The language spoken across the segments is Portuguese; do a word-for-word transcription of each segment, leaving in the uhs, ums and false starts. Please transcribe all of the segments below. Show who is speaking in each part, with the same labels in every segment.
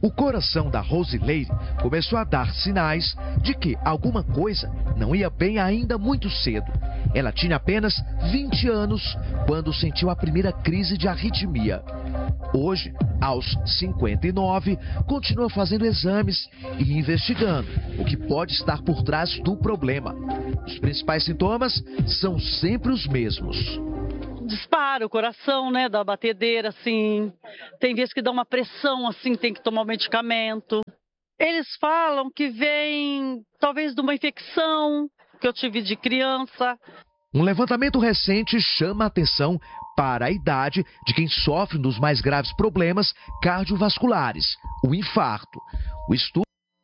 Speaker 1: O coração da Rosileire começou a dar sinais de que alguma coisa não ia bem ainda muito cedo. Ela tinha apenas vinte anos quando sentiu a primeira crise de arritmia. Hoje, aos cinquenta e nove, continua fazendo exames e investigando o que pode estar por trás do problema. Os principais sintomas são sempre os mesmos.
Speaker 2: Dispara o coração, né, da batedeira, assim. Tem vezes que dá uma pressão, assim, tem que tomar um medicamento. Eles falam que vem, talvez, de uma infecção que eu tive de criança.
Speaker 1: Um levantamento recente chama a atenção para a idade de quem sofre um dos mais graves problemas cardiovasculares, o infarto. O estudo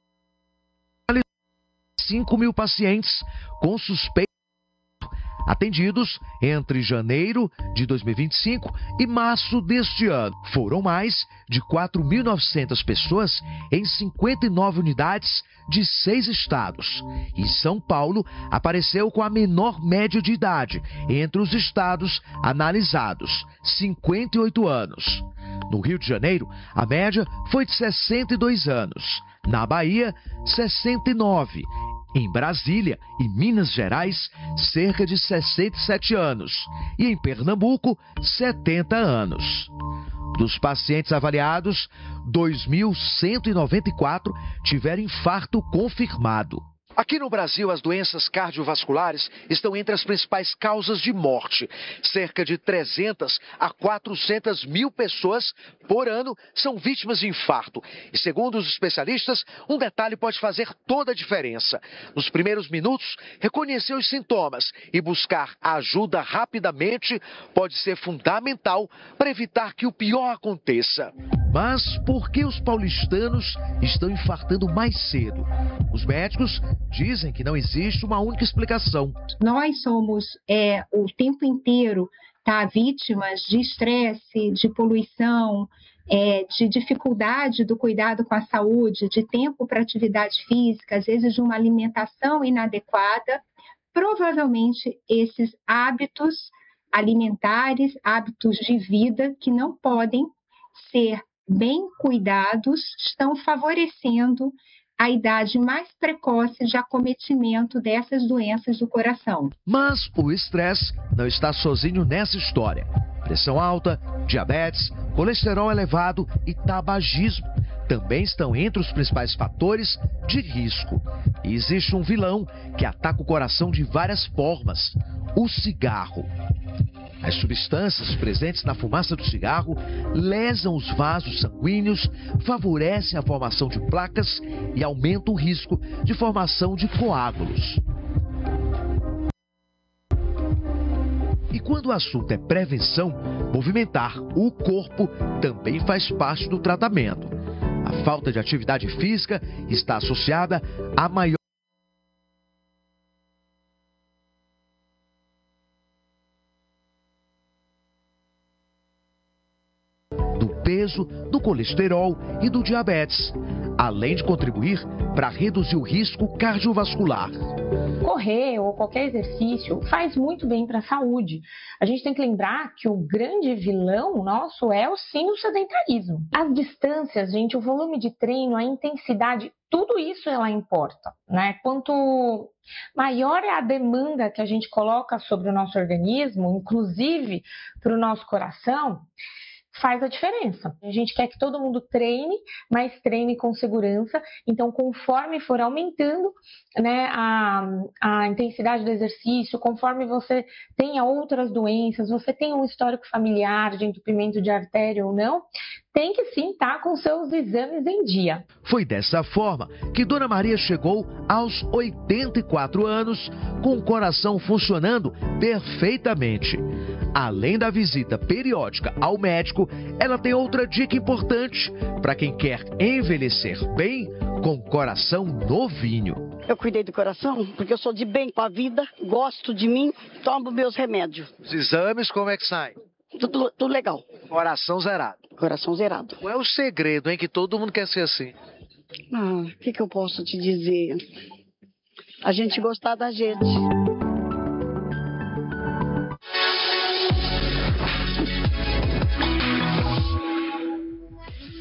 Speaker 1: analisou cinco mil pacientes com suspeita atendidos entre janeiro de dois mil e vinte e cinco e março deste ano. Foram mais de quatro mil e novecentas pessoas em cinquenta e nove unidades de seis estados. E São Paulo apareceu com a menor média de idade entre os estados analisados, cinquenta e oito anos. No Rio de Janeiro, a média foi de sessenta e dois anos. Na Bahia, sessenta e nove. Em Brasília e Minas Gerais, cerca de sessenta e sete anos. E em Pernambuco, setenta anos. Dos pacientes avaliados, dois mil cento e noventa e quatro tiveram infarto confirmado. Aqui no Brasil, as doenças cardiovasculares estão entre as principais causas de morte. Cerca de trezentas a quatrocentas mil pessoas por ano são vítimas de infarto. E segundo os especialistas, um detalhe pode fazer toda a diferença. Nos primeiros minutos, reconhecer os sintomas e buscar ajuda rapidamente pode ser fundamental para evitar que o pior aconteça. Mas por que os paulistanos estão infartando mais cedo? Os médicos dizem que não existe uma única explicação.
Speaker 3: Nós somos é, o tempo inteiro tá, vítimas de estresse, de poluição, é, de dificuldade do cuidado com a saúde, de tempo para atividade física, às vezes de uma alimentação inadequada. Provavelmente esses hábitos alimentares, hábitos de vida que não podem ser bem cuidados, estão favorecendo a idade mais precoce de acometimento dessas doenças do coração.
Speaker 1: Mas o estresse não está sozinho nessa história. Pressão alta, diabetes, colesterol elevado e tabagismo também estão entre os principais fatores de risco. E existe um vilão que ataca o coração de várias formas: o cigarro. As substâncias presentes na fumaça do cigarro lesam os vasos sanguíneos, favorecem a formação de placas e aumentam o risco de formação de coágulos. E quando o assunto é prevenção, movimentar o corpo também faz parte do tratamento. A falta de atividade física está associada a maior peso, do colesterol e do diabetes, além de contribuir para reduzir o risco cardiovascular.
Speaker 4: Correr ou qualquer exercício faz muito bem para a saúde. A gente tem que lembrar que o grande vilão nosso é o sim o sedentarismo. As distâncias, gente, o volume de treino, a intensidade, tudo isso ela importa, né? Quanto maior é a demanda que a gente coloca sobre o nosso organismo, inclusive para o nosso coração, faz a diferença. A gente quer que todo mundo treine, mas treine com segurança. Então, conforme for aumentando, né, a, a intensidade do exercício, conforme você tenha outras doenças, você tenha um histórico familiar de entupimento de artéria ou não, tem que sim estar com seus exames em dia.
Speaker 1: Foi dessa forma que Dona Maria chegou aos oitenta e quatro anos com o coração funcionando perfeitamente. Além da visita periódica ao médico, ela tem outra dica importante para quem quer envelhecer bem com o coração novinho.
Speaker 5: Eu cuidei do coração porque eu sou de bem com a vida, gosto de mim, tomo meus remédios.
Speaker 1: Os exames como é que saem?
Speaker 5: Tudo, tudo legal.
Speaker 1: Coração zerado.
Speaker 5: Coração zerado.
Speaker 1: Qual é o segredo, hein, que todo mundo quer ser assim?
Speaker 5: Ah, o que, que eu posso te dizer? A gente gostar da gente.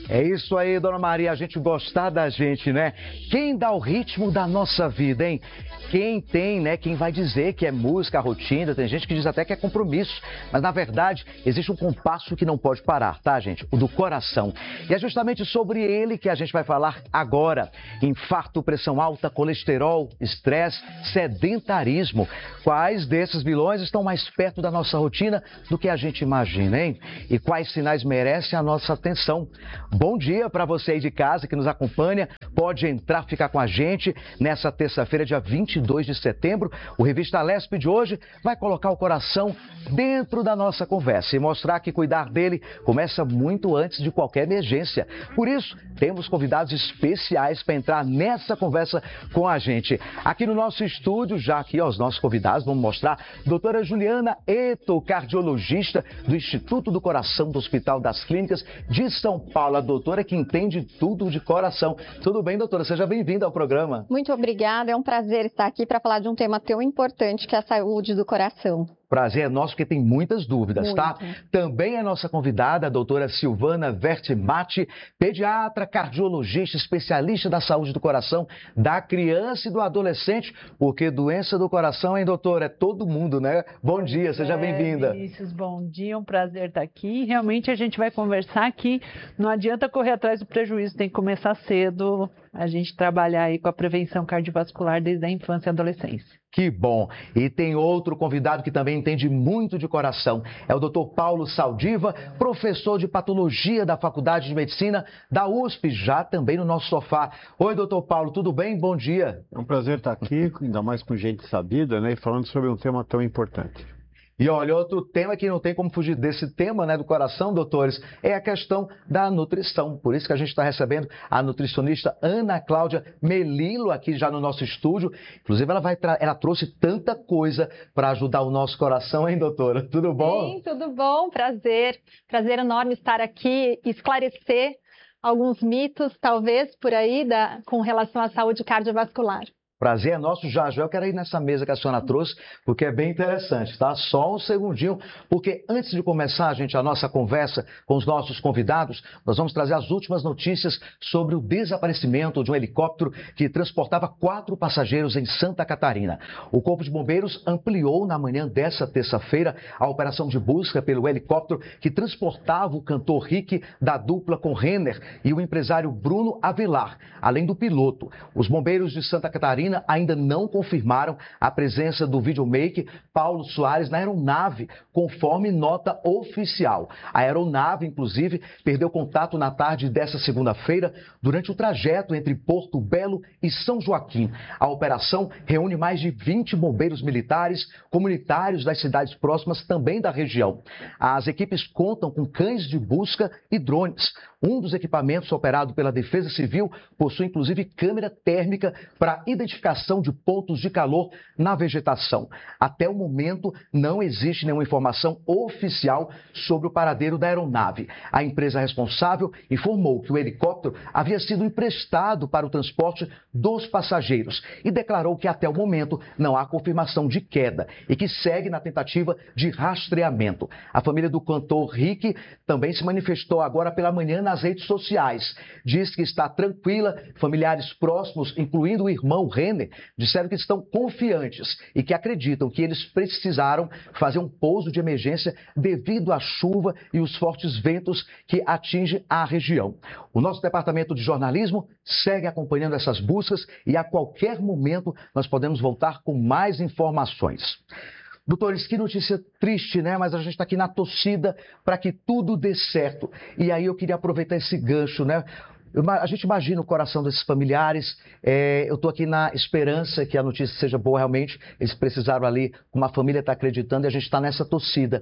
Speaker 6: É isso aí, dona Maria, a gente gostar da gente, né? Quem dá o ritmo da nossa vida, hein? Quem tem, né? Quem vai dizer que é música, rotina, tem gente que diz até que é compromisso, mas na verdade existe um compasso que não pode parar, tá, gente? O do coração. E é justamente sobre ele que a gente vai falar agora. Infarto, pressão alta, colesterol, estresse, sedentarismo. Quais desses vilões estão mais perto da nossa rotina do que a gente imagina, hein? E quais sinais merecem a nossa atenção? Bom dia para você aí de casa que nos acompanha. Pode entrar, ficar com a gente nessa terça-feira, dia vinte e dois de setembro. O Revista Lesp de hoje vai colocar o coração dentro da nossa conversa e mostrar que cuidar dele começa muito antes de qualquer emergência. Por isso, temos convidados especiais para entrar nessa conversa com a gente. Aqui no nosso estúdio, já aqui ó, os nossos convidados, vamos mostrar a doutora Juliana Eto, cardiologista do Instituto do Coração do Hospital das Clínicas de São Paulo. A doutora que entende tudo de coração. Tudo bem, doutora? Seja bem-vinda ao programa.
Speaker 7: Muito obrigada, é um prazer estar aqui para falar de um tema tão importante que é a saúde do coração.
Speaker 6: Prazer é nosso, porque tem muitas dúvidas,
Speaker 7: Muito.
Speaker 6: tá? Também é nossa convidada, a doutora Silvana Vertimati, pediatra, cardiologista, especialista da saúde do coração, da criança e do adolescente, porque doença do coração, hein, doutora? É todo mundo, né? Bom dia, seja
Speaker 8: é,
Speaker 6: bem-vinda.
Speaker 8: Vinícius, bom dia, um prazer estar aqui. Realmente a gente vai conversar aqui, não adianta correr atrás do prejuízo, tem que começar cedo, a gente trabalhar aí com a prevenção cardiovascular desde a infância e adolescência.
Speaker 6: Que bom! E tem outro convidado que também entende muito de coração. É o doutor Paulo Saldiva, professor de patologia da Faculdade de Medicina da U S P, já também no nosso sofá. Oi, doutor Paulo, tudo bem? Bom dia.
Speaker 9: É um prazer estar aqui, ainda mais com gente sabida, né? E falando sobre um tema tão importante.
Speaker 6: E olha, outro tema que não tem como fugir desse tema, né, do coração, doutores, é a questão da nutrição. Por isso que a gente está recebendo a nutricionista Ana Cláudia Melilo aqui já no nosso estúdio. Inclusive, ela, vai tra... ela trouxe tanta coisa para ajudar o nosso coração, hein, doutora? Tudo bom?
Speaker 7: Sim, tudo bom. Prazer. Prazer enorme estar aqui e esclarecer alguns mitos, talvez, por aí, da... com relação à saúde cardiovascular.
Speaker 6: Prazer é nosso, já já eu quero ir nessa mesa que a senhora trouxe, porque é bem interessante, tá? Só um segundinho, porque antes de começar, gente, a nossa conversa com os nossos convidados, nós vamos trazer as últimas notícias sobre o desaparecimento de um helicóptero que transportava quatro passageiros em Santa Catarina. O Corpo de Bombeiros ampliou na manhã dessa terça-feira a operação de busca pelo helicóptero que transportava o cantor Rick da dupla com Renner e o empresário Bruno Avelar, além do piloto. Os bombeiros de Santa Catarina ainda não confirmaram a presença do videomaker Paulo Soares na aeronave, conforme nota oficial. A aeronave, inclusive, perdeu contato na tarde dessa segunda-feira durante o trajeto entre Porto Belo e São Joaquim. A operação reúne mais de vinte bombeiros militares, comunitários das cidades próximas também da região. As equipes contam com cães de busca e drones. Um dos equipamentos operado pela Defesa Civil possui, inclusive, câmera térmica para identificação de pontos de calor na vegetação. Até o momento, não existe nenhuma informação oficial sobre o paradeiro da aeronave. A empresa responsável informou que o helicóptero havia sido emprestado para o transporte dos passageiros e declarou que, até o momento, não há confirmação de queda e que segue na tentativa de rastreamento. A família do cantor Rick também se manifestou agora pela manhã na nas redes sociais. Diz que está tranquila, familiares próximos, incluindo o irmão Renner, disseram que estão confiantes e que acreditam que eles precisaram fazer um pouso de emergência devido à chuva e os fortes ventos que atingem a região. O nosso departamento de jornalismo segue acompanhando essas buscas e a qualquer momento nós podemos voltar com mais informações. Doutores, que notícia triste, né? Mas a gente está aqui na torcida para que tudo dê certo. E aí eu queria aproveitar esse gancho, né? A gente imagina o coração desses familiares. É, eu estou aqui na esperança que a notícia seja boa realmente. Eles precisaram ali, como a família está acreditando, e a gente está nessa torcida.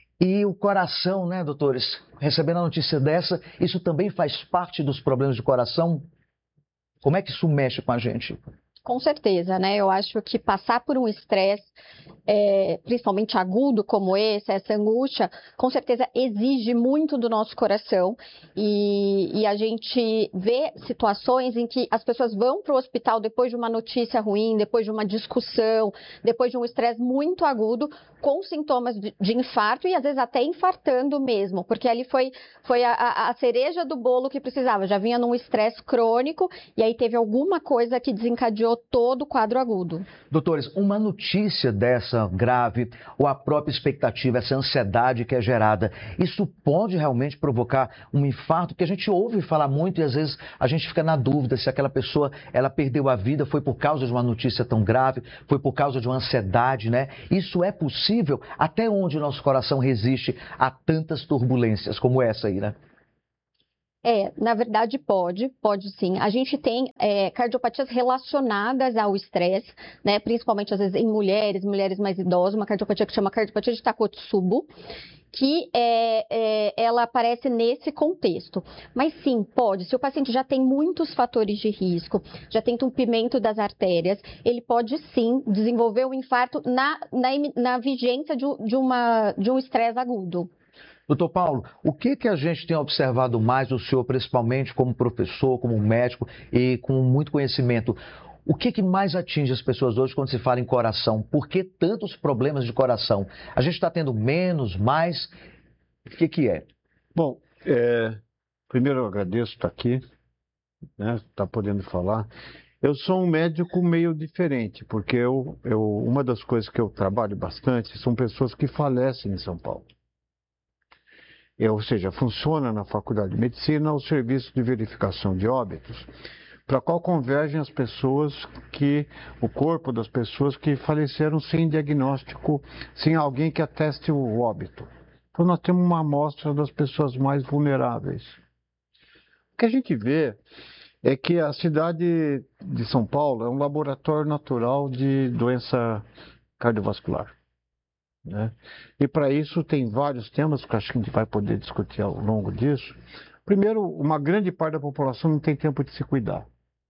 Speaker 6: E o coração, né, doutores? Recebendo a notícia dessa, isso também faz parte dos problemas de coração? Como é que isso mexe com a gente?
Speaker 10: Com certeza, né? Eu acho que passar por um estresse, é, principalmente agudo como esse, essa angústia, com certeza exige muito do nosso coração. E, e a gente vê situações em que as pessoas vão para o hospital depois de uma notícia ruim, depois de uma discussão, depois de um estresse muito agudo, com sintomas de, de infarto e às vezes até infartando mesmo, porque ali foi, foi a, a, a cereja do bolo que precisava. Já vinha num estresse crônico e aí teve alguma coisa que desencadeou todo o quadro agudo.
Speaker 6: Doutores, uma notícia dessa grave ou a própria expectativa, essa ansiedade que é gerada, isso pode realmente provocar um infarto? Que a gente ouve falar muito e às vezes a gente fica na dúvida se aquela pessoa ela perdeu a vida, foi por causa de uma notícia tão grave, foi por causa de uma ansiedade, né? Isso é possível? Até onde o nosso coração resiste a tantas turbulências como essa aí, né?
Speaker 10: É, na verdade pode, pode sim. A gente tem é, cardiopatias relacionadas ao estresse, né? Principalmente às vezes em mulheres, mulheres mais idosas, uma cardiopatia que chama cardiopatia de Takotsubo, que é, é, ela aparece nesse contexto. Mas sim, pode. Se o paciente já tem muitos fatores de risco, já tem entupimento das artérias, ele pode sim desenvolver um infarto na, na, na vigência de, de, uma, de um estresse agudo.
Speaker 6: Doutor Paulo, o que, que a gente tem observado mais, o senhor principalmente como professor, como médico e com muito conhecimento, o que, que mais atinge as pessoas hoje quando se fala em coração? Por que tantos problemas de coração? A gente está tendo menos, mais? O que, que é?
Speaker 9: Bom, é, primeiro eu agradeço estar aqui, né, estar podendo falar. Eu sou um médico meio diferente, porque eu, eu, uma das coisas que eu trabalho bastante são pessoas que falecem em São Paulo. É, ou seja, funciona na Faculdade de Medicina o serviço de verificação de óbitos, para qual convergem as pessoas que, o corpo das pessoas que faleceram sem diagnóstico, sem alguém que ateste o óbito. Então nós temos uma amostra das pessoas mais vulneráveis. O que a gente vê é que a cidade de São Paulo é um laboratório natural de doença cardiovascular, né? E para isso tem vários temas que acho que a gente vai poder discutir ao longo disso. Primeiro, uma grande parte da população não tem tempo de se cuidar.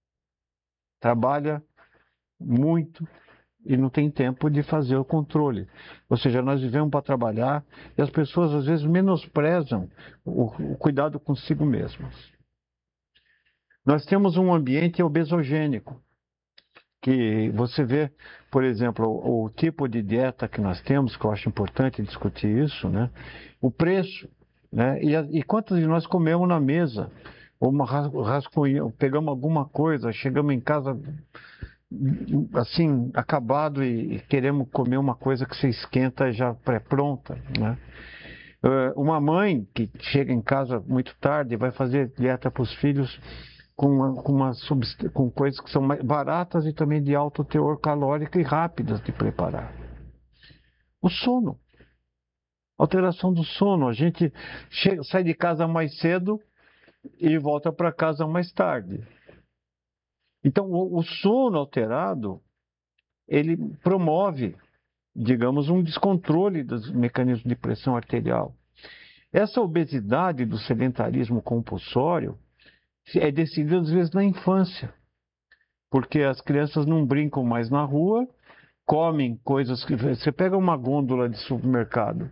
Speaker 9: Trabalha muito e não tem tempo de fazer o controle. Ou seja, nós vivemos para trabalhar e as pessoas às vezes menosprezam o, o cuidado consigo mesmas. Nós temos um ambiente obesogênico, que você vê, por exemplo, o, o tipo de dieta que nós temos, que eu acho importante discutir isso, né? O preço, né? E, e quantos de nós comemos na mesa, ou uma rascunha, pegamos alguma coisa, chegamos em casa assim, acabado e, e queremos comer uma coisa que se esquenta já pré-pronta, né? Uh, uma mãe que chega em casa muito tarde e vai fazer dieta para os filhos com, uma, com, uma, com coisas que são mais baratas e também de alto teor calórico e rápidas de preparar. O sono. Alteração do sono. A gente chega, sai de casa mais cedo e volta para casa mais tarde. Então, o, o sono alterado, ele promove, digamos, um descontrole dos mecanismos de pressão arterial. Essa obesidade do sedentarismo compulsório é decidida, às vezes, na infância, porque as crianças não brincam mais na rua, comem coisas que... Você pega uma gôndola de supermercado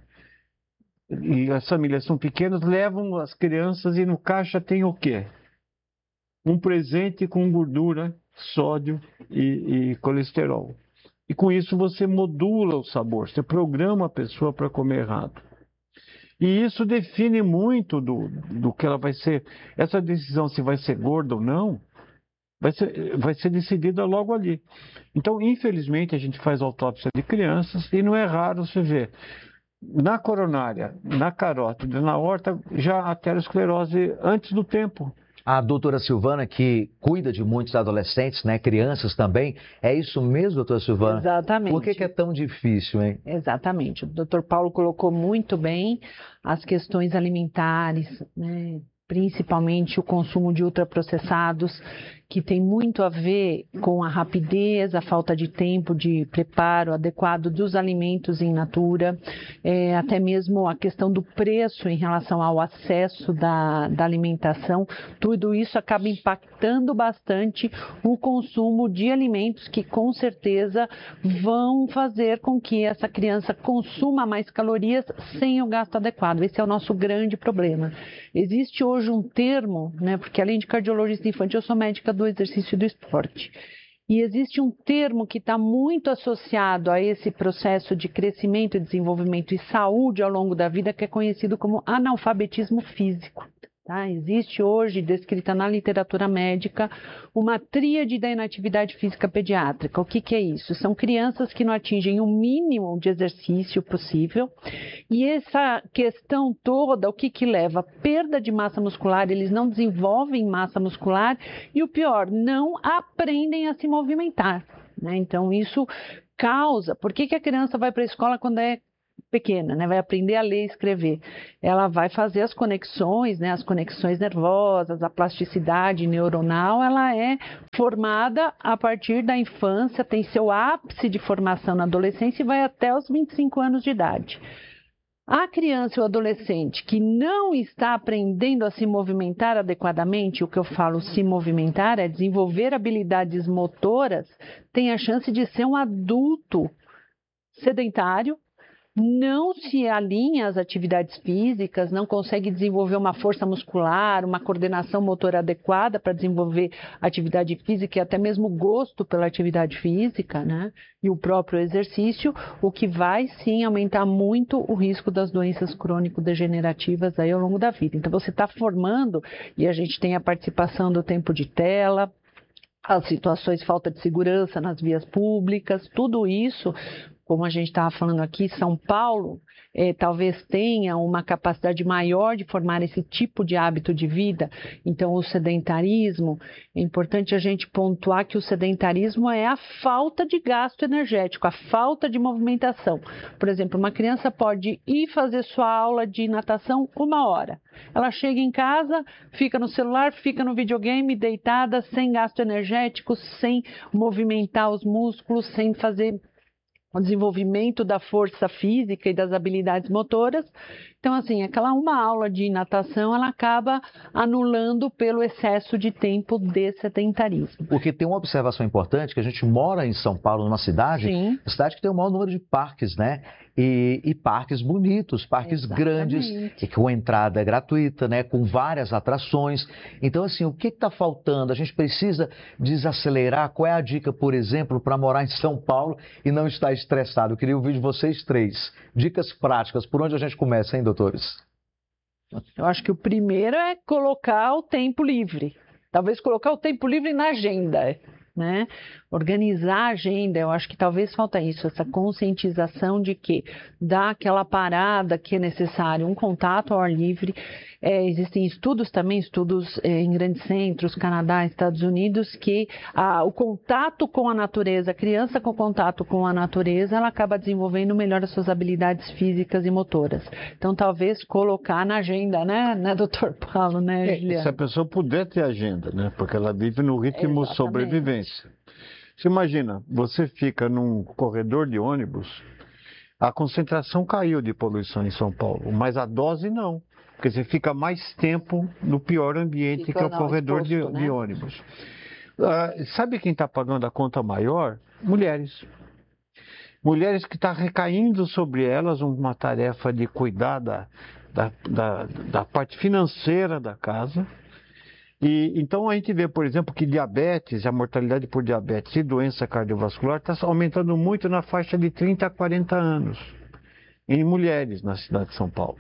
Speaker 9: e as famílias são pequenas, levam as crianças e no caixa tem o quê? Um presente com gordura, sódio e, e colesterol. E com isso você modula o sabor, você programa a pessoa para comer errado. E isso define muito do, do que ela vai ser. Essa decisão se vai ser gorda ou não, vai ser, vai ser decidida logo ali. Então, infelizmente, a gente faz autópsia de crianças e não é raro você ver na coronária, na carótida, na aorta, já aterosclerose antes do tempo.
Speaker 6: A doutora Silvana, que cuida de muitos adolescentes, né, crianças também, é isso mesmo, doutora Silvana?
Speaker 8: Exatamente.
Speaker 6: Por que, que é tão difícil, hein?
Speaker 8: Exatamente. O doutor Paulo colocou muito bem as questões alimentares, né, principalmente o consumo de ultraprocessados, que tem muito a ver com a rapidez, a falta de tempo de preparo adequado dos alimentos in natura, é, até mesmo a questão do preço em relação ao acesso da, da alimentação. Tudo isso acaba impactando bastante o consumo de alimentos que com certeza vão fazer com que essa criança consuma mais calorias sem o gasto adequado. Esse é o nosso grande problema. Existe hoje um termo, né, porque além de cardiologista infantil, eu sou médica do exercício e do esporte. E existe um termo que está muito associado a esse processo de crescimento, desenvolvimento e saúde ao longo da vida, que é conhecido como analfabetismo físico. Tá? Existe hoje, descrita na literatura médica, uma tríade da inatividade física pediátrica. O que, que é isso? São crianças que não atingem o mínimo de exercício possível. E essa questão toda, o que, que leva? Perda de massa muscular, eles não desenvolvem massa muscular e o pior, não aprendem a se movimentar. Né? Então isso causa... Por que, que a criança vai para a escola quando é pequena, né? Vai aprender a ler e escrever. Ela vai fazer as conexões, né? As conexões nervosas, a plasticidade neuronal, ela é formada a partir da infância, tem seu ápice de formação na adolescência e vai até os vinte e cinco anos de idade. A criança ou adolescente que não está aprendendo a se movimentar adequadamente, o que eu falo se movimentar é desenvolver habilidades motoras, tem a chance de ser um adulto sedentário, não se alinha às atividades físicas, não consegue desenvolver uma força muscular, uma coordenação motora adequada para desenvolver atividade física e até mesmo gosto pela atividade física, né? E o próprio exercício, o que vai sim aumentar muito o risco das doenças crônico-degenerativas aí ao longo da vida. Então você está formando, e a gente tem a participação do tempo de tela, as situações de falta de segurança nas vias públicas, tudo isso. Como a gente estava falando aqui, São Paulo eh, talvez tenha uma capacidade maior de formar esse tipo de hábito de vida. Então, o sedentarismo, é importante a gente pontuar que o sedentarismo é a falta de gasto energético, a falta de movimentação. Por exemplo, uma criança pode ir fazer sua aula de natação uma hora. Ela chega em casa, fica no celular, fica no videogame, deitada, sem gasto energético, sem movimentar os músculos, sem fazer o desenvolvimento da força física e das habilidades motoras. Então, assim, aquela uma aula de natação, ela acaba anulando pelo excesso de tempo de sedentarismo.
Speaker 6: Porque tem uma observação importante, que a gente mora em São Paulo, numa cidade, Sim. cidade que tem o maior número de parques, né? E, e parques bonitos, parques Exatamente. grandes, e com entrada gratuita, né? Com várias atrações. Então, assim, o que está faltando? A gente precisa desacelerar. Qual é a dica, por exemplo, para morar em São Paulo e não estar estressado? Eu queria ouvir de vocês três. Dicas práticas. Por onde a gente começa, hein, doutores?
Speaker 8: Eu acho que o primeiro é colocar o tempo livre. Talvez colocar o tempo livre na agenda, né? Organizar a agenda, eu acho que talvez falta isso, essa conscientização de que dá aquela parada que é necessário, um contato ao ar livre. É, existem estudos também, estudos é, em grandes centros, Canadá, Estados Unidos, que ah, o contato com a natureza, a criança com contato com a natureza, ela acaba desenvolvendo melhor as suas habilidades físicas e motoras. Então, talvez colocar na agenda, né, né doutor Paulo, né, Juliana?
Speaker 9: É, se a pessoa puder ter agenda, né, porque ela vive no ritmo Exatamente. sobrevivência. Você imagina, você fica num corredor de ônibus, a concentração caiu de poluição em São Paulo, mas a dose não. Porque você fica mais tempo no pior ambiente fica que é o corredor exposto, de, né? de ônibus. Uh, sabe quem está pagando a conta maior? Mulheres. Mulheres que estão tá recaindo sobre elas uma tarefa de cuidar da, da, da, da parte financeira da casa. E, então a gente vê, por exemplo, que diabetes, a mortalidade por diabetes e doença cardiovascular está aumentando muito na faixa de trinta a quarenta anos em mulheres na cidade de São Paulo.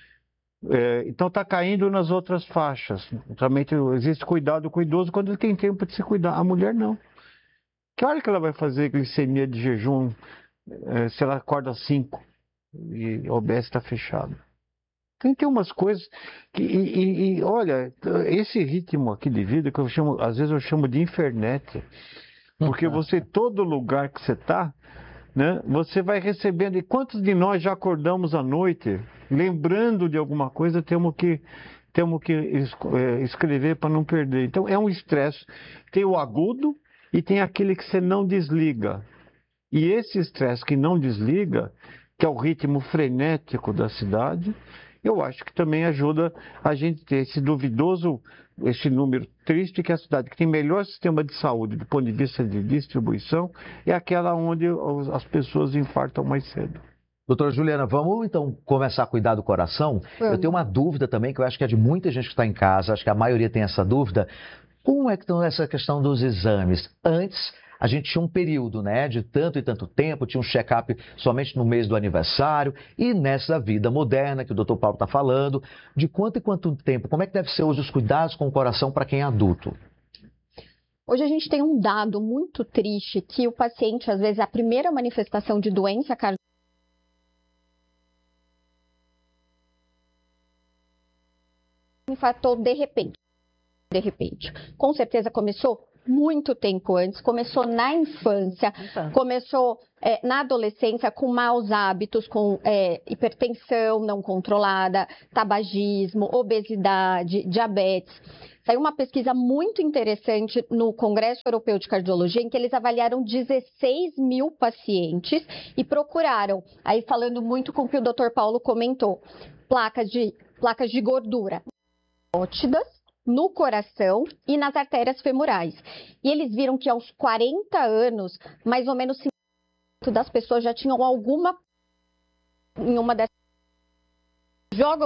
Speaker 9: É, então está caindo nas outras faixas. Também existe cuidado com o idoso quando ele tem tempo de se cuidar. A mulher não. Que hora que ela vai fazer glicemia de jejum é, se ela acorda às cinco e o O B S está fechado? Tem que ter umas coisas que, e, e, e olha, esse ritmo aqui de vida que eu chamo, às vezes eu chamo de infernete, porque você, todo lugar que você está, né, você vai recebendo. E quantos de nós já acordamos à noite lembrando de alguma coisa, temos que temos que es, é, escrever para não perder. Então, é um estresse. Tem o agudo e tem aquele que você não desliga. E esse estresse que não desliga, que é o ritmo frenético da cidade, eu acho que também ajuda a gente ter esse duvidoso, esse número triste, que a cidade que tem melhor sistema de saúde do ponto de vista de distribuição é aquela onde as pessoas infartam mais cedo.
Speaker 6: Doutora Juliana, vamos então começar a cuidar do coração? Vamos. Eu tenho uma dúvida também, que eu acho que é de muita gente que está em casa, acho que a maioria tem essa dúvida. Como é que estão essa questão dos exames? Antes, a gente tinha um período, né, de tanto e tanto tempo, tinha um check-up somente no mês do aniversário, e nessa vida moderna que o doutor Paulo está falando, de quanto e quanto tempo, como é que deve ser hoje os cuidados com o coração para quem é adulto?
Speaker 10: Hoje a gente tem um dado muito triste, que o paciente, às vezes, a primeira manifestação de doença cardíaca infartou de repente. De repente. Com certeza começou muito tempo antes, começou na infância, então. começou é, na adolescência com maus hábitos, com é, hipertensão não controlada, tabagismo, obesidade, diabetes. Saiu uma pesquisa muito interessante no Congresso Europeu de Cardiologia, em que eles avaliaram dezesseis mil pacientes e procuraram, aí falando muito com o que o doutor Paulo comentou, placas de, placas de gordura ótidas no coração e nas artérias femorais. E eles viram que aos quarenta anos, mais ou menos cinquenta por cento das pessoas já tinham alguma em uma dessas jogam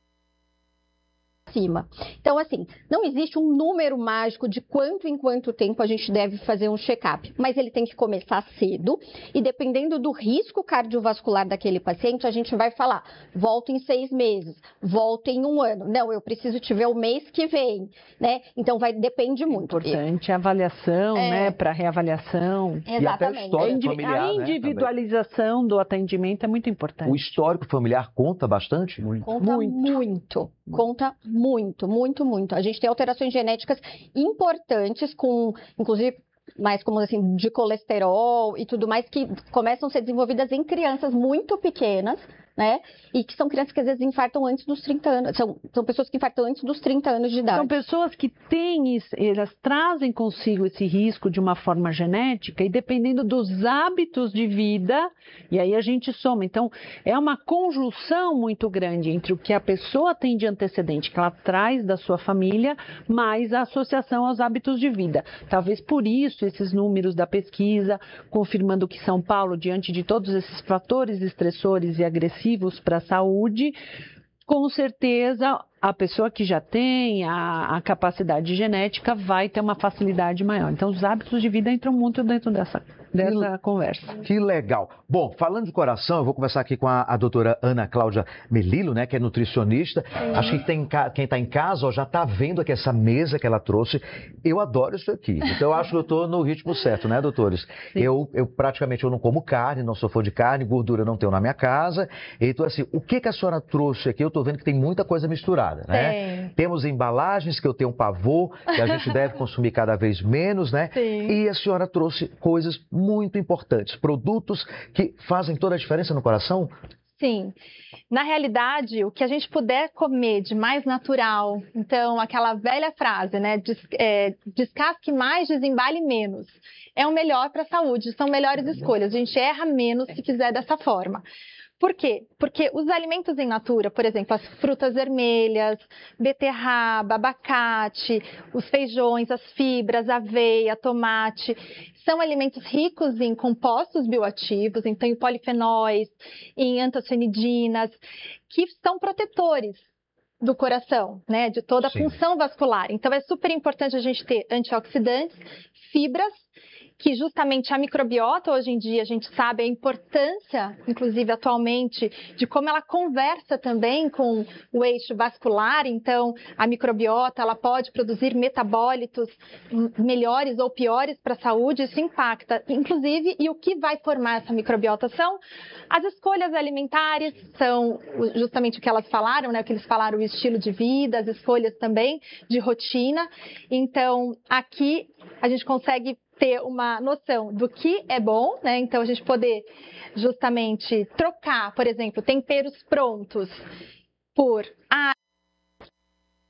Speaker 10: cima. Então, assim, não existe um número mágico de quanto em quanto tempo a gente deve fazer um check-up, mas ele tem que começar cedo e dependendo do risco cardiovascular daquele paciente, a gente vai falar, volta em seis meses, volta em um ano. Não, eu preciso te ver o mês que vem, né? Então, vai, depende muito.
Speaker 8: Importante a avaliação, é... né, para reavaliação.
Speaker 10: Exatamente.
Speaker 6: E até o histórico familiar,
Speaker 8: a individualização né, do atendimento é muito importante.
Speaker 6: O histórico familiar conta bastante?
Speaker 10: Muito. Conta muito. muito. Conta muito, muito, muito. A gente tem alterações genéticas importantes, com, inclusive, mais como assim, de colesterol e tudo mais, que começam a ser desenvolvidas em crianças muito pequenas, né? E que são crianças que às vezes infartam antes dos trinta anos, são, são pessoas que infartam antes dos trinta anos de idade.
Speaker 8: São pessoas que têm, elas trazem consigo esse risco de uma forma genética e dependendo dos hábitos de vida, e aí a gente soma. Então, é uma conjunção muito grande entre o que a pessoa tem de antecedente, que ela traz da sua família, mais a associação aos hábitos de vida. Talvez por isso esses números da pesquisa, confirmando que São Paulo, diante de todos esses fatores estressores e agressivos, para a saúde, com certeza a pessoa que já tem a, a capacidade genética vai ter uma facilidade maior. Então, os hábitos de vida entram muito dentro dessa, dessa que, conversa.
Speaker 6: Que legal. Bom, falando de coração, eu vou conversar aqui com a, a doutora Ana Cláudia Melillo, né, que é nutricionista. Sim. Acho que tem, quem está em casa ó, já está vendo aqui essa mesa que ela trouxe. Eu adoro isso aqui. Então, eu acho que eu estou no ritmo certo, né, doutores? Eu, eu praticamente eu não como carne, não sou fã de carne, gordura não tenho na minha casa. Então, assim, o que, que a senhora trouxe aqui? Eu estou vendo que tem muita coisa misturada. Né? Temos embalagens que eu tenho um pavor, que a gente deve consumir cada vez menos, né?
Speaker 7: Sim.
Speaker 6: E a senhora trouxe coisas muito importantes, produtos que fazem toda a diferença no coração?
Speaker 7: Sim. Na realidade, o que a gente puder comer de mais natural, então aquela velha frase, né? Des, é, descasque mais, desembale menos. É o melhor para a saúde, são melhores escolhas. A gente erra menos se fizer dessa forma. Por quê? Porque os alimentos em natura, por exemplo, as frutas vermelhas, beterraba, abacate, os feijões, as fibras, aveia, tomate, são alimentos ricos em compostos bioativos, então em polifenóis, em antocianidinas, que são protetores do coração, né, de toda a Sim. função vascular. Então é super importante a gente ter antioxidantes, fibras, que justamente a microbiota, hoje em dia, a gente sabe a importância, inclusive atualmente, de como ela conversa também com o eixo vascular. Então, a microbiota, ela pode produzir metabólitos melhores ou piores para a saúde, isso impacta, inclusive, e o que vai formar essa microbiota são as escolhas alimentares, são justamente o que elas falaram, né, o que eles falaram, o estilo de vida, as escolhas também de rotina. Então, aqui a gente consegue ter uma noção do que é bom, né? Então a gente poder justamente trocar, por exemplo, temperos prontos por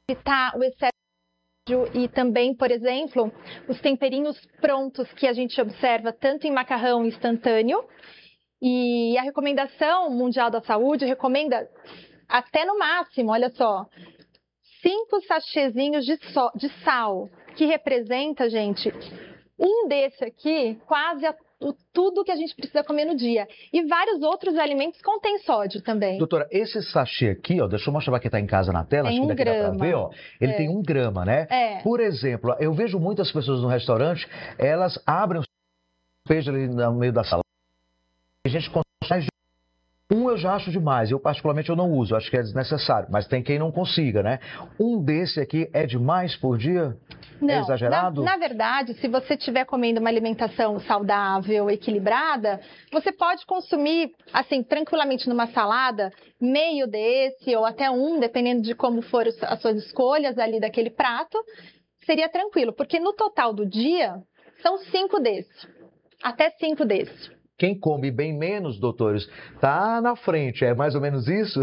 Speaker 7: evitar o excesso e também, por exemplo, os temperinhos prontos que a gente observa tanto em macarrão instantâneo. E a recomendação mundial da saúde recomenda até no máximo, olha só, cinco sachêzinhos de, so, de sal, que representa, gente, um desse aqui, quase a, o, tudo que a gente precisa comer no dia. E vários outros alimentos contêm sódio também.
Speaker 6: Doutora, esse sachê aqui, ó, deixa eu mostrar para quem está em casa na tela,
Speaker 7: tem
Speaker 6: acho
Speaker 7: um
Speaker 6: que daqui
Speaker 7: grama.
Speaker 6: dá para ver, ó, ele
Speaker 7: é.
Speaker 6: tem um grama, né?
Speaker 7: É.
Speaker 6: Por exemplo, eu vejo muitas pessoas no restaurante, elas abrem o peixe ali no meio da sala. A gente consegue. Um eu já acho demais, eu particularmente eu não uso, acho que é desnecessário, mas tem quem não consiga, né? Um desse aqui é demais por dia?
Speaker 7: Não,
Speaker 6: é exagerado?
Speaker 7: Na, na verdade, se você estiver comendo uma alimentação saudável, equilibrada, você pode consumir, assim, tranquilamente numa salada, meio desse ou até um, dependendo de como for as suas escolhas ali daquele prato, seria tranquilo, porque no total do dia, são cinco desses, até cinco desses.
Speaker 6: Quem come bem menos, doutores, tá na frente, é mais ou menos isso?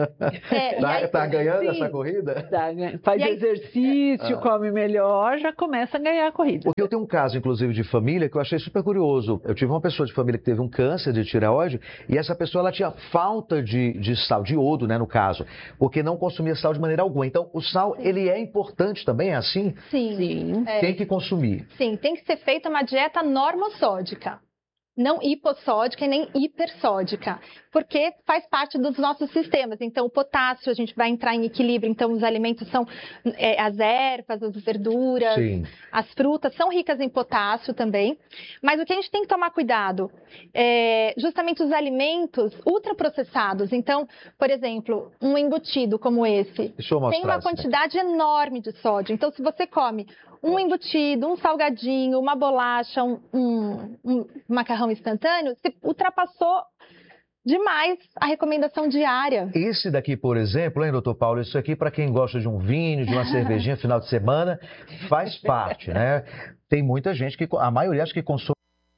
Speaker 7: É,
Speaker 6: tá,
Speaker 7: aí,
Speaker 6: tá ganhando
Speaker 8: sim,
Speaker 6: essa corrida?
Speaker 8: Tá, faz
Speaker 7: aí,
Speaker 8: exercício,
Speaker 6: ah.
Speaker 8: come melhor, já começa a ganhar a corrida.
Speaker 6: Porque eu tenho um caso, inclusive, de família que eu achei super curioso. Eu tive uma pessoa de família que teve um câncer de tireoide e essa pessoa ela tinha falta de, de sal, de iodo, né, no caso, porque não consumia sal de maneira alguma. Então, o sal, sim, ele é importante também, é assim?
Speaker 7: Sim. sim. É.
Speaker 6: Tem que consumir.
Speaker 7: Sim, tem que ser feita uma dieta normossódica. Não hipossódica e nem hipersódica, porque faz parte dos nossos sistemas. Então, o potássio, a gente vai entrar em equilíbrio. Então, os alimentos são é, as ervas, as verduras, sim, as frutas, são ricas em potássio também. Mas o que a gente tem que tomar cuidado é justamente os alimentos ultraprocessados. Então, por exemplo, um embutido como esse tem uma quantidade enorme de sódio. Então, se você come um embutido, um salgadinho, uma bolacha, um, um, um macarrão instantâneo, você ultrapassou demais a recomendação diária.
Speaker 6: Esse daqui, por exemplo, hein, doutor Paulo, isso aqui para quem gosta de um vinho, de uma cervejinha final de semana, faz parte, né? Tem muita gente que, a maioria acho que consome,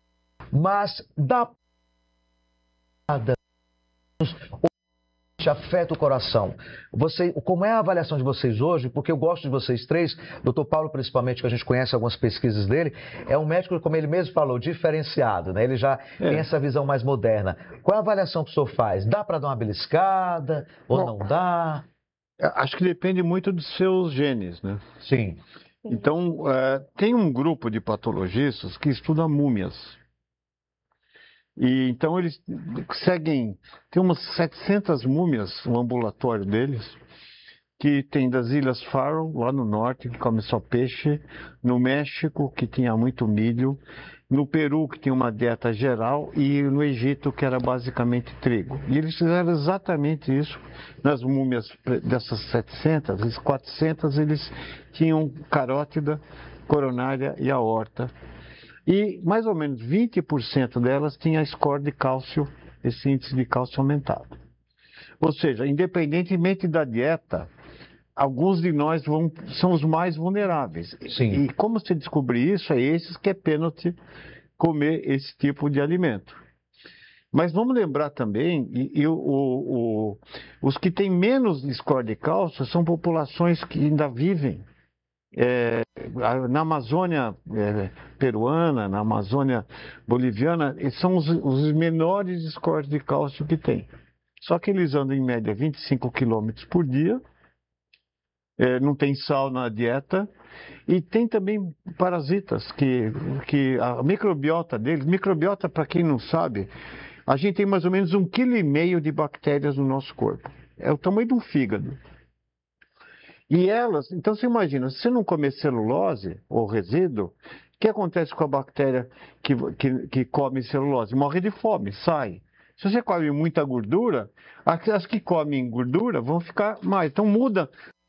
Speaker 6: mas dá afeta o coração. Você, como é a avaliação de vocês hoje? Porque eu gosto de vocês três, doutor Paulo principalmente, que a gente conhece algumas pesquisas dele, é um médico, como ele mesmo falou, diferenciado, né? Ele já é. tem essa visão mais moderna. Qual é a avaliação que o senhor faz? Dá para dar uma beliscada ou Bom, não dá?
Speaker 9: Acho que depende muito dos seus genes, né?
Speaker 6: Sim.
Speaker 9: Então, uh, tem um grupo de patologistas que estuda múmias. E então eles seguem, tem umas setecentas múmias no ambulatório deles, que tem das Ilhas Faroe, lá no norte, que come só peixe, no México, que tinha muito milho, no Peru, que tinha uma dieta geral, e no Egito, que era basicamente trigo. E eles fizeram exatamente isso nas múmias dessas setecentas, quatrocentas eles tinham carótida, coronária e aorta. E mais ou menos vinte por cento delas tinha score de cálcio, esse índice de cálcio aumentado. Ou seja, independentemente da dieta, alguns de nós vão, são os mais vulneráveis.
Speaker 6: Sim.
Speaker 9: E como se descobrir isso, é esses que é pênalti comer esse tipo de alimento. Mas vamos lembrar também, e, e o, o, os que têm menos score de cálcio são populações que ainda vivem É, na Amazônia é, peruana, na Amazônia boliviana, são os, os menores scores de cálcio que tem. Só que eles andam em média vinte e cinco quilômetros por dia, é, não tem sal na dieta, e tem também parasitas, que, que a microbiota deles, microbiota para quem não sabe, a gente tem mais ou menos um quilo e meio de bactérias no nosso corpo. É o tamanho de um fígado. E elas, então você imagina, se você não comer celulose ou resíduo, o que acontece com a bactéria que, que, que come celulose? Morre de fome, sai. Se você come muita gordura, as que comem gordura vão ficar mais. Então muda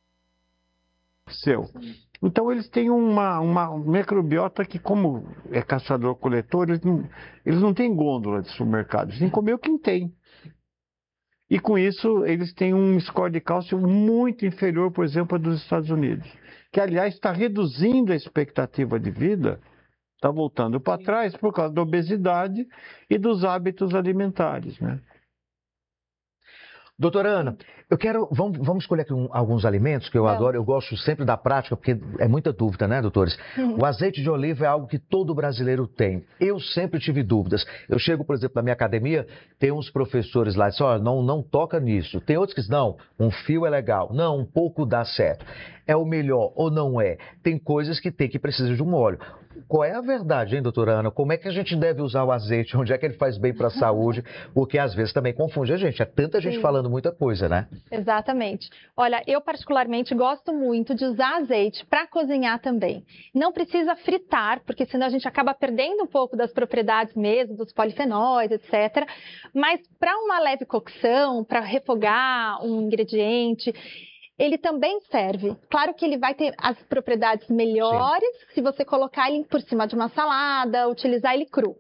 Speaker 9: seu. Então eles têm uma, uma microbiota que, como é caçador-coletor, eles não, eles não têm gôndola de supermercado, eles têm que comer o que tem. E com isso, eles têm um score de cálcio muito inferior, por exemplo, dos Estados Unidos. Que, aliás, está reduzindo a expectativa de vida, está voltando para trás por causa da obesidade e dos hábitos alimentares, né?
Speaker 6: Doutora Ana, eu quero, vamos, vamos escolher aqui um, alguns alimentos que eu
Speaker 7: Vamos.
Speaker 6: adoro, eu gosto sempre da prática, porque é muita dúvida, né, doutores?
Speaker 7: Uhum.
Speaker 6: O azeite de oliva é algo que todo brasileiro tem. Eu sempre tive dúvidas. Eu chego, por exemplo, na minha academia, tem uns professores lá, dizem, olha, não, não toca nisso. Tem outros que dizem, não, um fio é legal. Não, um pouco dá certo. É o melhor ou não é? Tem coisas que tem que precisar de um óleo. Qual é a verdade, hein, doutora Ana? Como é que a gente deve usar o azeite? Onde é que ele faz bem para a saúde? Porque às vezes também confunde a gente. É tanta gente
Speaker 7: Sim.
Speaker 6: falando muita coisa, né?
Speaker 7: Exatamente. Olha, eu particularmente gosto muito de usar azeite para cozinhar também. Não precisa fritar, porque senão a gente acaba perdendo um pouco das propriedades mesmo, dos polifenóis, etcétera. Mas para uma leve cocção, para refogar um ingrediente, ele também serve. Claro que ele vai ter as propriedades melhores Sim. se você colocar ele por cima de uma salada, utilizar ele cru.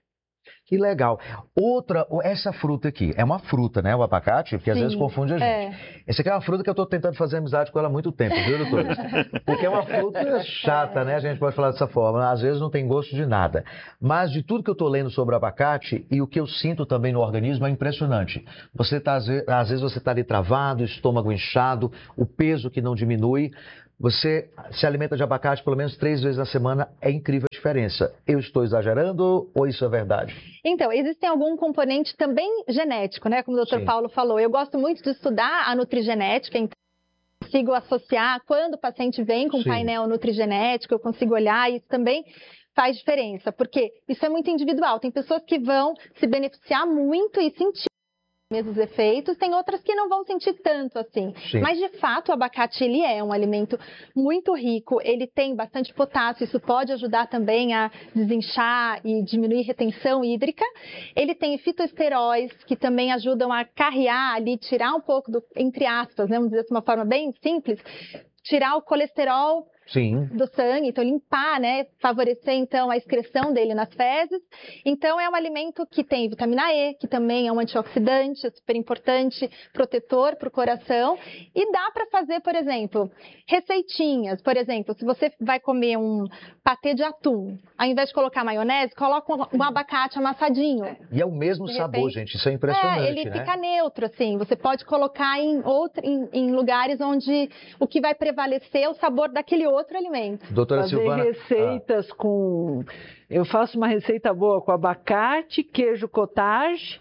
Speaker 6: Que legal. Outra, essa fruta aqui, é uma fruta, né? O abacate, porque às
Speaker 7: Sim,
Speaker 6: vezes confunde a gente.
Speaker 7: É.
Speaker 6: Essa aqui é uma fruta que eu estou tentando fazer amizade com ela há muito tempo, viu, doutor? Porque é uma fruta chata, né? A gente pode falar dessa forma. Às vezes não tem gosto de nada. Mas de tudo que eu estou lendo sobre o abacate e o que eu sinto também no organismo é impressionante. Você tá, às vezes você está ali travado, estômago inchado, o peso que não diminui. Você se alimenta de abacate pelo menos três vezes na semana, é incrível a diferença. Eu estou exagerando ou isso é verdade?
Speaker 7: Então, existe algum componente também genético, né? Como o doutor
Speaker 6: Sim.
Speaker 7: Paulo falou. Eu gosto muito de estudar a nutrigenética, então eu consigo associar quando o paciente vem com
Speaker 6: Sim.
Speaker 7: painel nutrigenético, eu consigo olhar e isso também faz diferença, porque isso é muito individual. Tem pessoas que vão se beneficiar muito e sentir mesmos efeitos, tem outras que não vão sentir tanto assim.
Speaker 6: Sim.
Speaker 7: Mas de fato o abacate ele é um alimento muito rico, ele tem bastante potássio, isso pode ajudar também a desinchar e diminuir retenção hídrica. Ele tem fitoesteróis que também ajudam a carrear ali, tirar um pouco do, entre aspas, né, vamos dizer de uma forma bem simples, tirar o colesterol
Speaker 6: Sim.
Speaker 7: do sangue, então limpar, né, favorecer então a excreção dele nas fezes. Então é um alimento que tem vitamina E, que também é um antioxidante, é super importante, protetor para o coração, e dá para fazer, por exemplo, receitinhas. Por exemplo, se você vai comer um patê de atum, ao invés de colocar maionese, coloca um, um abacate amassadinho.
Speaker 6: E é o mesmo
Speaker 7: De
Speaker 6: sabor,
Speaker 7: repente,
Speaker 6: gente, isso é impressionante,
Speaker 7: é, ele
Speaker 6: né?
Speaker 7: fica neutro, assim, você pode colocar em, outro, em, em lugares onde o que vai prevalecer é o sabor daquele outro alimento.
Speaker 6: Doutora
Speaker 8: Fazer
Speaker 6: Silvana,
Speaker 8: receitas ah. com... Eu faço uma receita boa com abacate, queijo cottage,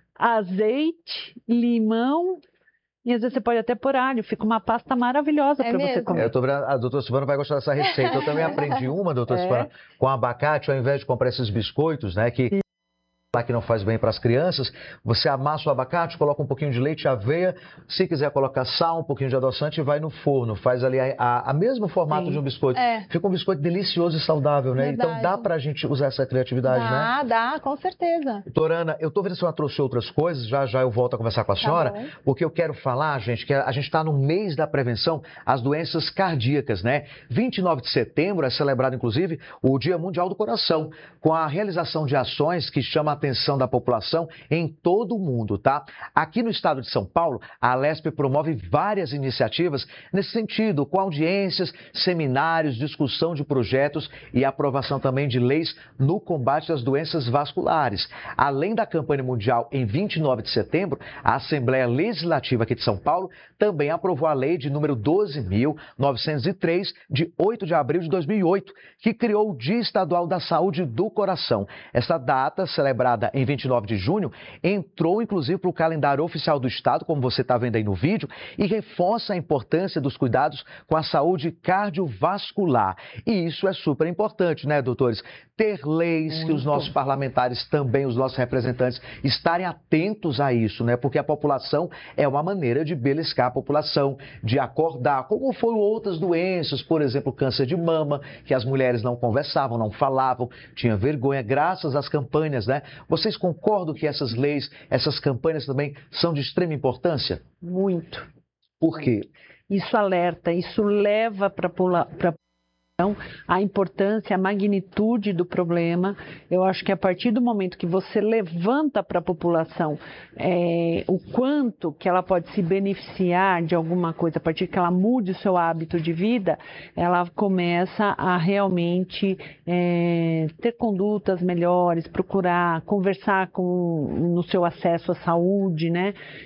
Speaker 8: azeite, limão... E às vezes você pode até pôr alho, fica uma pasta maravilhosa
Speaker 7: É
Speaker 8: para você
Speaker 7: mesmo?
Speaker 8: comer.
Speaker 6: É, eu tô vendo, a doutora Silvana vai gostar dessa receita. Eu também aprendi uma, doutora
Speaker 8: É.
Speaker 6: Silvana, com abacate, ao invés de comprar esses biscoitos, né, que... que não faz bem para as crianças, você amassa o abacate, coloca um pouquinho de leite, aveia, se quiser colocar sal, um pouquinho de adoçante e vai no forno, faz ali a, a, a mesmo formato
Speaker 7: Sim.
Speaker 6: de um biscoito.
Speaker 7: É.
Speaker 6: Fica um biscoito delicioso e saudável, né?
Speaker 7: Verdade.
Speaker 6: Então dá pra gente usar essa criatividade, né?
Speaker 7: Dá, dá, com certeza.
Speaker 6: Doutora Ana, eu tô vendo se ela trouxe outras coisas, já já eu volto a conversar com a senhora,
Speaker 7: bom.
Speaker 6: porque eu quero falar, gente, que a gente está no mês da prevenção às doenças cardíacas, né? vinte e nove de setembro é celebrado, inclusive, o Dia Mundial do Coração, com a realização de ações que chamam a atenção da população em todo o mundo, tá? Aqui no estado de São Paulo, a Alesp promove várias iniciativas nesse sentido, com audiências, seminários, discussão de projetos e aprovação também de leis no combate às doenças vasculares. Além da campanha mundial em vinte e nove de setembro, a Assembleia Legislativa aqui de São Paulo também aprovou a lei de número doze mil novecentos e três, de oito de abril de dois mil e oito, que criou o Dia Estadual da Saúde do Coração. Essa data, celebrada em vinte e nove de junho, entrou inclusive para o calendário oficial do Estado, como você está vendo aí no vídeo, e reforça a importância dos cuidados com a saúde cardiovascular. E isso é super importante, né, doutores? Ter leis, Muito. que os nossos parlamentares também, os nossos representantes, estarem atentos a isso, né? Porque a população é uma maneira de beliscar a população, de acordar, como foram outras doenças, por exemplo, câncer de mama, que as mulheres não conversavam, não falavam, tinham vergonha, graças às campanhas, né? Vocês concordam que essas leis, essas campanhas também são de extrema importância?
Speaker 8: Muito.
Speaker 6: Por quê?
Speaker 8: Isso alerta, isso leva para a a importância, a magnitude do problema. Eu acho que a partir do momento que você levanta para a população é, o quanto que ela pode se beneficiar de alguma coisa, a partir que ela mude o seu hábito de vida, ela começa a realmente é, ter condutas melhores, procurar conversar com, no seu acesso à saúde, né?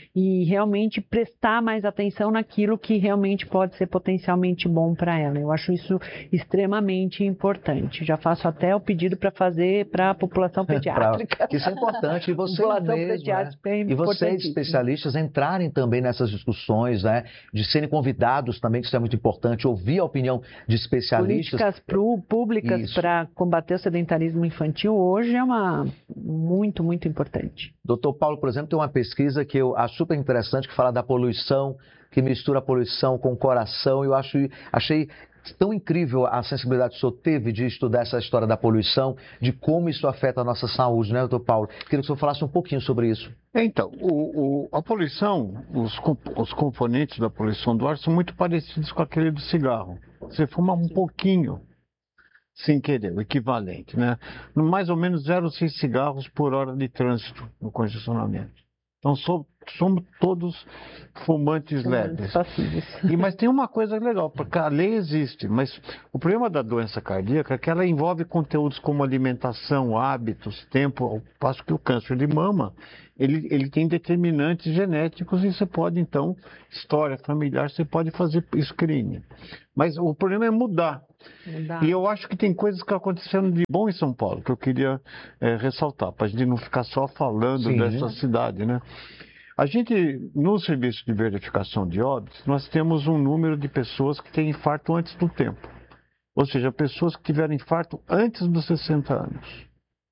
Speaker 8: e realmente prestar mais atenção naquilo que realmente pode ser potencialmente bom para ela. Eu acho isso extremamente importante. Já faço até o pedido para fazer para a população pediátrica.
Speaker 6: Isso é importante. E vocês
Speaker 8: população
Speaker 6: mesmo,
Speaker 8: pediátrica
Speaker 6: né?
Speaker 8: é
Speaker 6: E vocês, especialistas, entrarem também nessas discussões, né? De serem convidados também, que isso é muito importante, ouvir a opinião de especialistas.
Speaker 8: Políticas públicas para combater o sedentarismo infantil hoje é uma muito, muito importante.
Speaker 6: Doutor Paulo, por exemplo, tem uma pesquisa que eu acho super interessante, que fala da poluição, que mistura a poluição com o coração. Eu acho, achei tão incrível a sensibilidade que o senhor teve de estudar essa história da poluição, de como isso afeta a nossa saúde, né, doutor Paulo? Queria que o senhor falasse um pouquinho sobre isso.
Speaker 9: Então, o, o, a poluição, os, os componentes da poluição do ar são muito parecidos com aquele do cigarro. Você fuma um pouquinho, sem querer, o equivalente, né? Mais ou menos zero vírgula seis cigarros por hora de trânsito no congestionamento. Então, so, somos todos fumantes, fumantes leves.
Speaker 8: Passivos.
Speaker 9: E, mas tem uma coisa legal, porque a lei existe, mas o problema da doença cardíaca é que ela envolve conteúdos como alimentação, hábitos, tempo, ao passo que o câncer de mama, ele, ele tem determinantes genéticos e você pode, então, história familiar, você pode fazer screening. Mas o problema é mudar. Mudar. E eu acho que tem coisas que aconteceram de bom em São Paulo, que eu queria é, ressaltar, para a gente não ficar só falando Sim, dessa né? cidade, né? A gente, no serviço de verificação de óbitos, nós temos um número de pessoas que têm infarto antes do tempo. Ou seja, pessoas que tiveram infarto antes dos sessenta anos.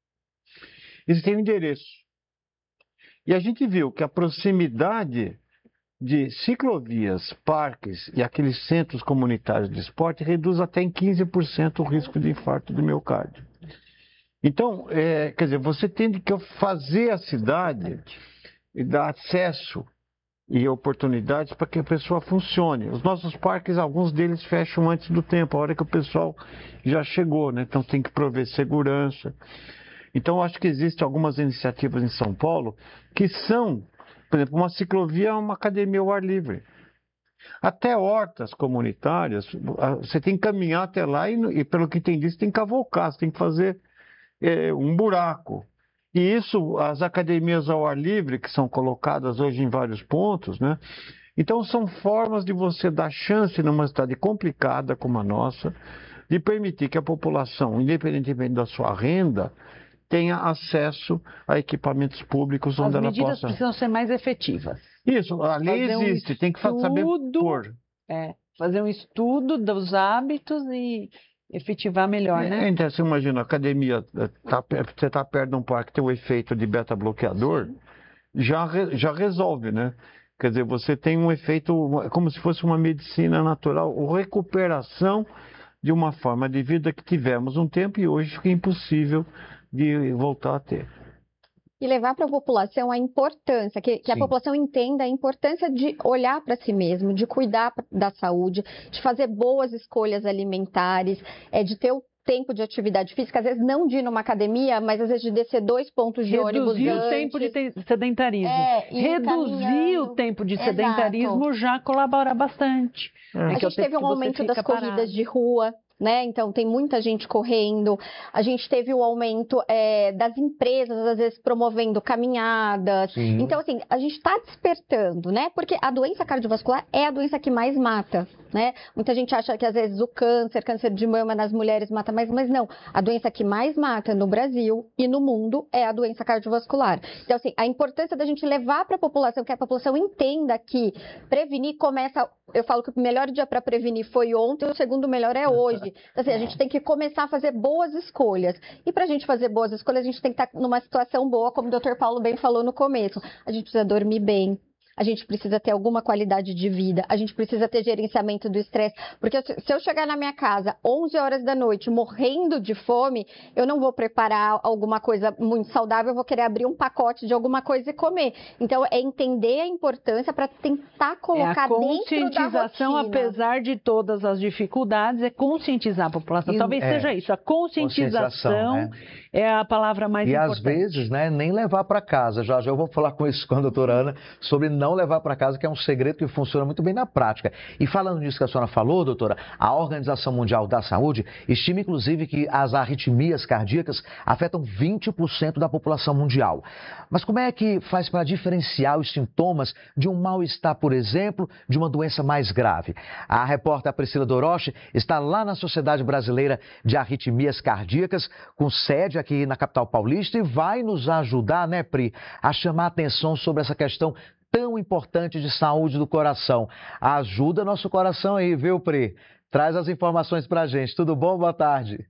Speaker 9: Eles têm um endereço. E a gente viu que a proximidade de ciclovias, parques e aqueles centros comunitários de esporte reduz até em quinze por cento o risco de infarto do miocárdio. Então, é, quer dizer, você tem que fazer a cidade e dar acesso e oportunidades para que a pessoa funcione. Os nossos parques, alguns deles fecham antes do tempo, a hora que o pessoal já chegou, né? Então tem que prover segurança. Então, acho que existem algumas iniciativas em São Paulo que são, por exemplo, uma ciclovia é uma academia ao ar livre. Até hortas comunitárias, você tem que caminhar até lá e, e pelo que tem disso, tem que cavocar, você tem que fazer é, um buraco. E isso, as academias ao ar livre, que são colocadas hoje em vários pontos, né? Então, são formas de você dar chance numa cidade complicada como a nossa, de permitir que a população, independentemente da sua renda, tenha acesso a equipamentos públicos onde
Speaker 8: As
Speaker 9: ela possa...
Speaker 8: medidas precisam ser mais efetivas.
Speaker 9: Isso, a lei fazer existe, um tem que estudo, saber pôr.
Speaker 8: É, fazer um estudo dos hábitos e efetivar melhor,
Speaker 9: é,
Speaker 8: né?
Speaker 9: Então, você imagina, a academia, tá, você está perto de um parque que tem o efeito de beta-bloqueador, já, já resolve, né? Quer dizer, você tem um efeito, como se fosse uma medicina natural, ou recuperação de uma forma de vida que tivemos um tempo e hoje fica impossível de voltar a ter.
Speaker 10: E levar para a população a importância, que, que a população entenda a importância de olhar para si mesmo, de cuidar da saúde, de fazer boas escolhas alimentares, é, de ter o tempo de atividade física, às vezes não de ir numa academia, mas às vezes de descer dois pontos de
Speaker 8: Reduzir
Speaker 10: ônibus
Speaker 8: Reduzir o
Speaker 10: antes.
Speaker 8: tempo de sedentarismo.
Speaker 10: É,
Speaker 8: Reduzir o tempo de
Speaker 10: Exato.
Speaker 8: sedentarismo já colabora bastante.
Speaker 10: É. A gente teve um aumento das corridas parado. de rua, né? Então tem muita gente correndo. A gente teve o aumento é, das empresas, às vezes promovendo caminhadas. Sim. Então assim, a gente está despertando, né? Porque a doença cardiovascular é a doença que mais mata, né? Muita gente acha que às vezes o câncer, câncer de mama nas mulheres mata mais, mas não. A doença que mais mata no Brasil e no mundo é a doença cardiovascular. Então assim, a importância da gente levar para a população, que a população entenda que prevenir começa... Eu falo que o melhor dia para prevenir foi ontem, o segundo melhor é hoje. Então, assim, a gente tem que começar a fazer boas escolhas. E para a gente fazer boas escolhas, a gente tem que estar numa situação boa, como o doutor Paulo bem falou no começo. A gente precisa dormir bem. A gente precisa ter alguma qualidade de vida, a gente precisa ter gerenciamento do estresse, porque se eu chegar na minha casa onze horas da noite morrendo de fome, eu não vou preparar alguma coisa muito saudável, eu vou querer abrir um pacote de alguma coisa e comer. Então, é entender a importância para tentar colocar
Speaker 8: é a conscientização, apesar de todas as dificuldades, é conscientizar a população. E, Talvez é, seja isso, a conscientização, conscientização né? é a palavra mais
Speaker 6: e
Speaker 8: importante.
Speaker 6: E às vezes, né, nem levar para casa. Já já eu vou falar com isso com a doutora Ana sobre não não levar para casa, que é um segredo que funciona muito bem na prática. E falando nisso que a senhora falou, doutora, a Organização Mundial da Saúde estima, inclusive, que as arritmias cardíacas afetam vinte por cento da população mundial. Mas como é que faz para diferenciar os sintomas de um mal-estar, por exemplo, de uma doença mais grave? A repórter Priscila Doroche está lá na Sociedade Brasileira de Arritmias Cardíacas, com sede aqui na capital paulista, e vai nos ajudar, né, Pri, a chamar a atenção sobre essa questão tão importante de saúde do coração. Ajuda nosso coração aí, viu, Pri? Traz as informações pra gente. Tudo bom? Boa tarde.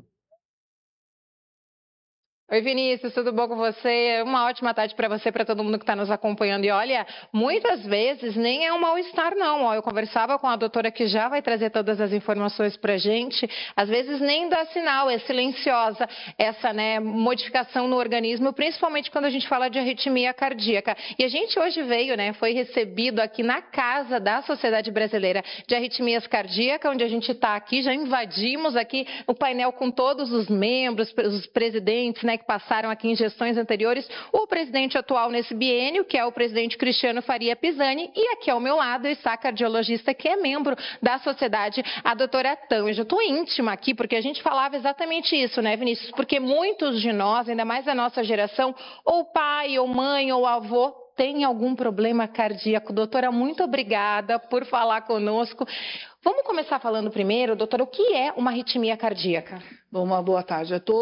Speaker 11: Oi, Vinícius, tudo bom com você? Uma ótima tarde para você, para todo mundo que está nos acompanhando. E olha, muitas vezes nem é um mal-estar, não. Ó, eu conversava com a doutora que já vai trazer todas as informações para a gente. Às vezes nem dá sinal, é silenciosa essa, né, modificação no organismo, principalmente quando a gente fala de arritmia cardíaca. E a gente hoje veio, né, foi recebido aqui na casa da Sociedade Brasileira de Arritmias Cardíacas, onde a gente está aqui, já invadimos aqui o painel com todos os membros, os presidentes, né, que passaram aqui em gestões anteriores, o presidente atual nesse biênio, que é o presidente Cristiano Faria Pisani, e aqui ao meu lado está a cardiologista que é membro da sociedade, a doutora Tânia. Eu já estou íntima aqui, porque a gente falava exatamente isso, né, Vinícius? Porque muitos de nós, ainda mais da nossa geração, ou pai, ou mãe, ou avô, tem algum problema cardíaco. Doutora, muito obrigada por falar conosco. Vamos começar falando primeiro, doutora, o que é uma arritmia cardíaca?
Speaker 12: Bom, uma boa tarde a todos.